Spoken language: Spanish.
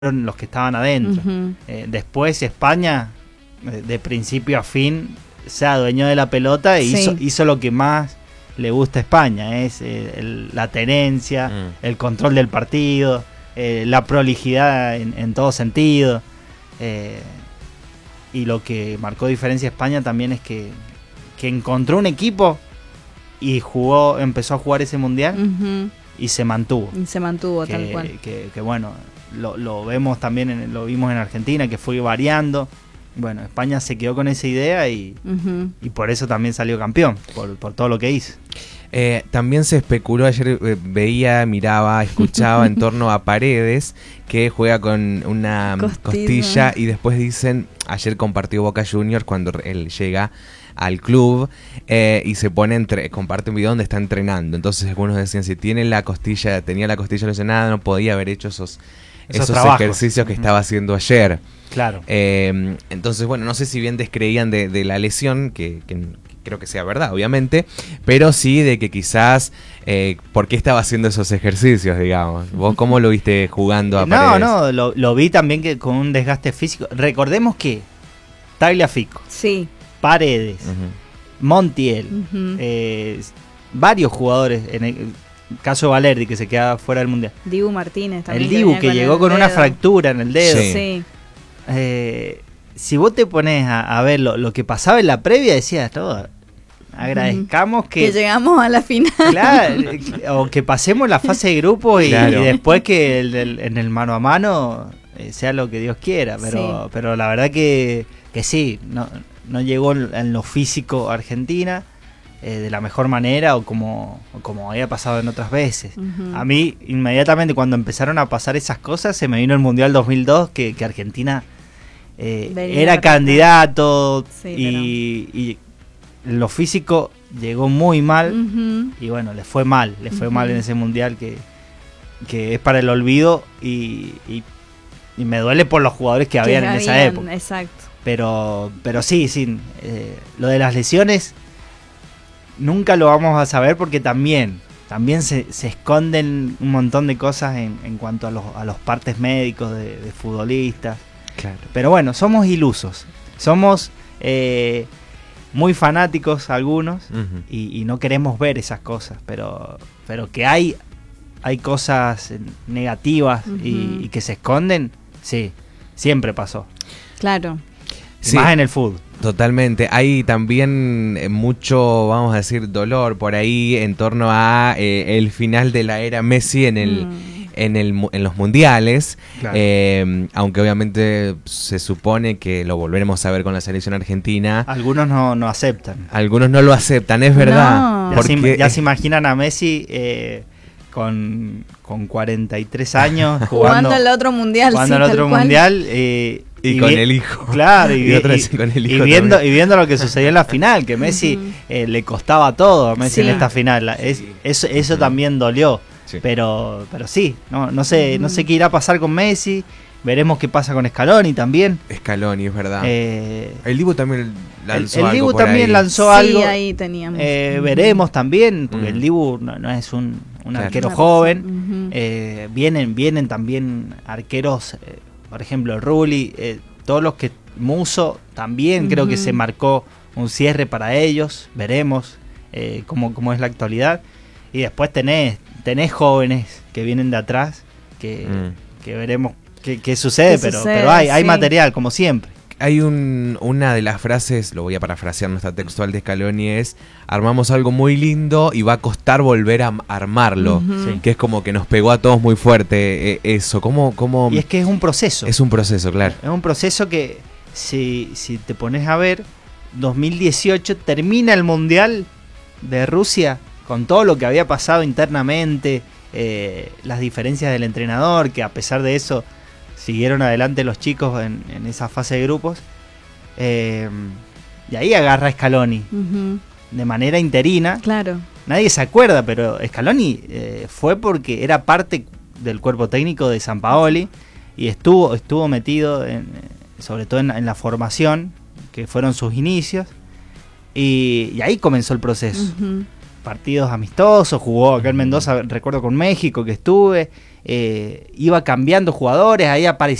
los que estaban adentro. Después España, de principio a fin, se adueñó de la pelota e hizo lo que más le gusta a España, es la tenencia, el control del partido, la prolijidad en todo sentido. Y lo que marcó diferencia a España también es que encontró un equipo y empezó a jugar ese mundial y se mantuvo. Y se mantuvo tal cual. Que bueno, lo vemos también, lo vimos en Argentina, que fue variando. Bueno, España se quedó con esa idea y por eso también salió campeón, por todo lo que hizo. También se especuló, ayer veía, miraba, escuchaba en torno a Paredes, que juega con una costilla y después dicen, ayer compartió Boca Juniors cuando él llega al club y se pone comparte un video donde está entrenando. Entonces algunos decían, si tenía la costilla lesionada, no podía haber hecho esos ejercicios que estaba haciendo ayer. Claro. Entonces, bueno, no sé si bien descreían de la lesión, que creo que sea verdad, obviamente, pero sí de que quizás, ¿por qué estaba haciendo esos ejercicios, digamos? ¿Vos cómo lo viste jugando a Paredes? No, lo vi también que con un desgaste físico. Recordemos que Tagliafico, Paredes, Montiel, varios jugadores, en el caso de Valerdi, que se queda fuera del Mundial. Dibu Martínez también. El Dibu, que llegó con una fractura en el dedo. Sí. Si vos te pones a ver lo que pasaba en la previa, decías, todo, agradezcamos que llegamos a la final. Claro, o que pasemos la fase de grupo y después que en el mano a mano sea lo que Dios quiera. Pero la verdad que sí, no llegó en lo físico a Argentina de la mejor manera o como había pasado en otras veces. A mí, inmediatamente cuando empezaron a pasar esas cosas, se me vino el Mundial 2002, que Argentina era candidato y lo físico llegó muy mal y bueno, le fue mal en ese Mundial que es para el olvido y me duele por los jugadores que habían en esa época. Exacto. Pero sí, lo de las lesiones nunca lo vamos a saber porque también se esconden un montón de cosas en cuanto a los partes médicos de futbolistas. Claro. Pero bueno, somos ilusos, somos muy fanáticos algunos y no queremos ver esas cosas, pero que hay cosas negativas y que se esconden, sí, siempre pasó. Claro. Sí, más en el fútbol. Totalmente. Hay también mucho, vamos a decir, dolor por ahí en torno a el final de la era Messi en los mundiales, claro. Aunque obviamente se supone que lo volveremos a ver con la selección argentina. Algunos no aceptan. Algunos no lo aceptan, es verdad. Porque ya se imaginan a Messi con 43 años jugando el otro mundial. Y con el hijo. Claro, y viendo lo que sucedió en la final, que Messi le costaba todo a Messi en esta final. Eso también dolió. Sí. Pero sí, no sé qué irá a pasar con Messi. Veremos qué pasa con Scaloni también. Scaloni, es verdad. El Dibu también lanzó algo. El Dibu por también ahí. lanzó algo. Sí, ahí teníamos. Veremos también, porque el Dibu no es un arquero joven. Vienen también arqueros, por ejemplo, Rulli, todos los que Muso también creo que se marcó un cierre para ellos. Veremos cómo es la actualidad. Y después tenés jóvenes que vienen de atrás que veremos qué sucede, pero hay material, como siempre. Hay una de las frases, lo voy a parafrasear, nuestra textual de Scaloni es: armamos algo muy lindo y va a costar volver a armarlo. Que es como que nos pegó a todos muy fuerte eso. ¿Cómo? Y es que es un proceso. Es un proceso, claro. Es un proceso que, si te pones a ver, 2018 termina el Mundial de Rusia con todo lo que había pasado internamente, las diferencias del entrenador, que a pesar de eso siguieron adelante los chicos en esa fase de grupos, y ahí agarra Scaloni de manera interina. Claro. Nadie se acuerda, pero Scaloni fue porque era parte del cuerpo técnico de Sampaoli y estuvo metido sobre todo en la formación, que fueron sus inicios, y ahí comenzó el proceso. Partidos amistosos, jugó acá en Mendoza, recuerdo con México que estuve, iba cambiando jugadores, ahí